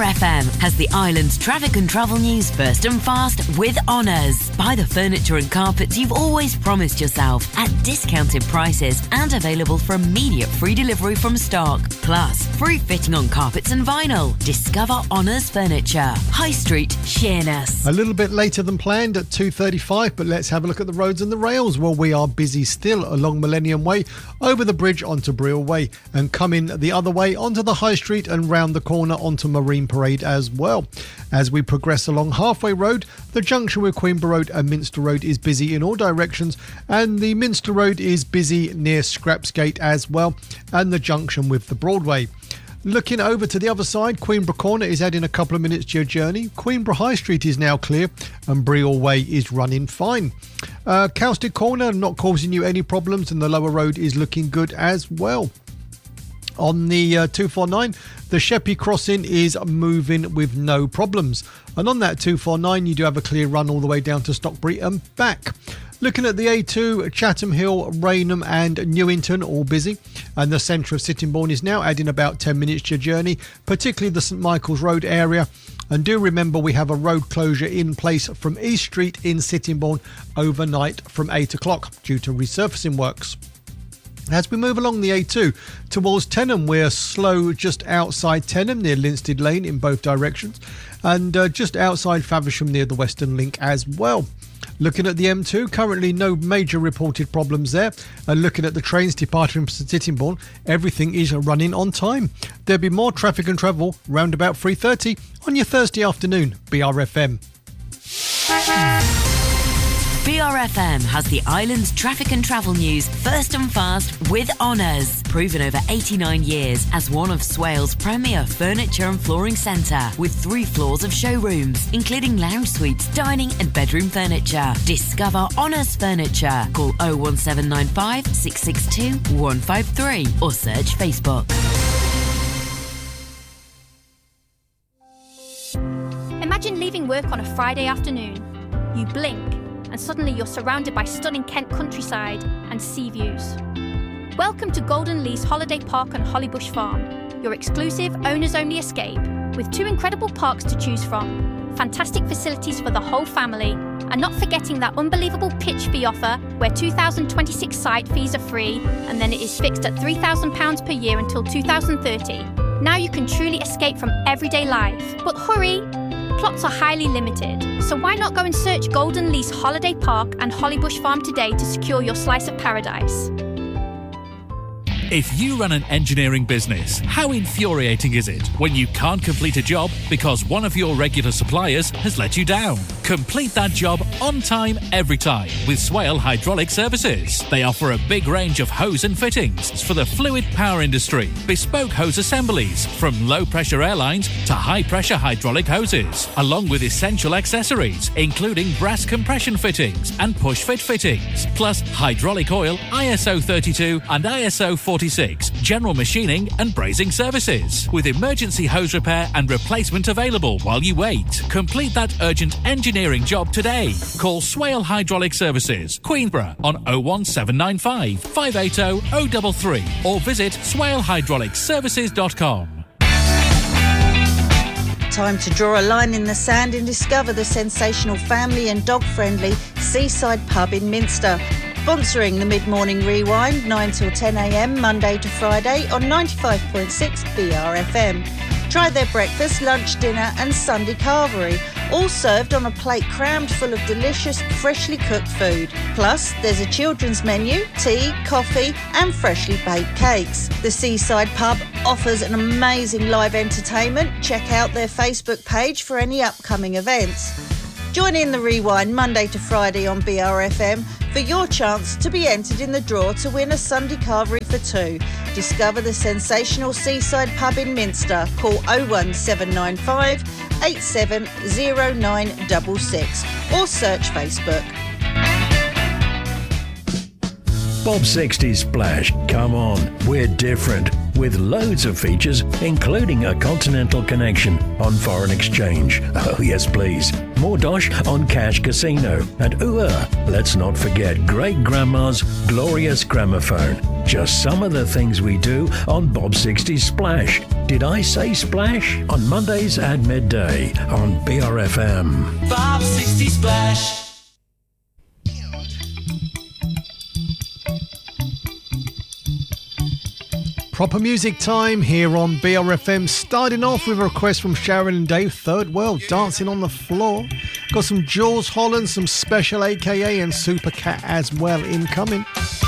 BRFM has the island's traffic and travel news first and fast with Honours. Buy the furniture and carpets you've always promised yourself at discounted prices and available for immediate free delivery from stock. Plus, free fitting on carpets and vinyl. Discover Honours Furniture. High Street, Sheerness. A little bit later than planned at 2:35, but let's have a look at the roads and the rails. Well, we are busy still along Millennium Way, over the bridge onto Brill Way, and coming the other way onto the High Street and round the corner onto Marine Parade as well. As we progress along Halfway Road, the junction with Queenborough Road and Minster Road is busy in all directions, and the Minster Road is busy near Scrapsgate as well, and the junction with the Broadway. Looking over to the other side, Queenborough Corner is adding a couple of minutes to your journey. Queenborough High Street is now clear and Brill Way is running fine. Cowsted Corner not causing you any problems, and the lower road is looking good as well. On the 249, the Sheppey crossing is moving with no problems. And on that 249, you do have a clear run all the way down to Stockbury and back. Looking at the A2, Chatham Hill, Rainham and Newington all busy. And the centre of Sittingbourne is now adding about 10 minutes to your journey, particularly the St Michael's Road area. And do remember we have a road closure in place from East Street in Sittingbourne overnight from 8 o'clock due to resurfacing works. As we move along the A2 towards Tenham, we're slow just outside Tenham near Linstead Lane in both directions, and just outside Faversham near the Western Link as well. Looking at the M2, currently no major reported problems there, and looking at the trains departing from Sittingbourne, everything is running on time. There'll be more traffic and travel round about 3:30 on your Thursday afternoon. BRFM. BRFM has the island's traffic and travel news first and fast with Honours. Proven over 89 years as one of Swale's premier furniture and flooring centre, with 3 floors of showrooms, including lounge suites, dining and bedroom furniture. Discover Honours Furniture. Call 01795 662 153 or search Facebook. Imagine leaving work on a Friday afternoon. You blink, and suddenly you're surrounded by stunning Kent countryside and sea views. Welcome to Golden Lease Holiday Park on Hollybush Farm, your exclusive owners-only escape, with 2 incredible parks to choose from, fantastic facilities for the whole family, and not forgetting that unbelievable pitch fee offer where 2026 site fees are free and then it is fixed at £3,000 per year until 2030. Now you can truly escape from everyday life. But hurry! Plots are highly limited, so why not go and search Golden Lease Holiday Park and Hollybush Farm today to secure your slice of paradise. If you run an engineering business, how infuriating is it when you can't complete a job because one of your regular suppliers has let you down? Complete that job on time, every time with Swale Hydraulic Services. They offer a big range of hose and fittings for the fluid power industry, bespoke hose assemblies from low-pressure airlines to high-pressure hydraulic hoses, along with essential accessories, including brass compression fittings and push-fit fittings, plus hydraulic oil, ISO 32 and ISO 46, general machining and brazing services, with emergency hose repair and replacement available while you wait. Complete that urgent engineering job today. Call Swale Hydraulic Services, Queenborough on 01795 580 033 or visit swalehydraulicservices.com. Time to draw a line in the sand and discover the sensational family and dog-friendly Seaside Pub in Minster. Sponsoring the Mid-Morning Rewind, 9 till 10 a.m, Monday to Friday on 95.6 BRFM. Try their breakfast, lunch, dinner and Sunday carvery, all served on a plate crammed full of delicious, freshly cooked food. Plus, there's a children's menu, tea, coffee and freshly baked cakes. The Seaside Pub offers an amazing live entertainment. Check out their Facebook page for any upcoming events. Join in the Rewind Monday to Friday on BRFM for your chance to be entered in the draw to win a Sunday carvery for 2. Discover the sensational Seaside Pub in Minster. Call 01795 870966 or search Facebook. Bob 60's Splash. Come on, we're different. With loads of features, including a continental connection on foreign exchange. Oh yes, please. More dosh on Cash Casino. And let's not forget Great Grandma's glorious gramophone. Just some of the things we do on Bob 60 Splash. Did I say Splash? On Mondays at midday on BRFM. Bob 60 Splash. Proper music time here on BRFM, starting off with a request from Sharon and Dave, Third World, Dancing on the Floor. Got some Jules Holland, some Special AKA and Super Cat as well incoming.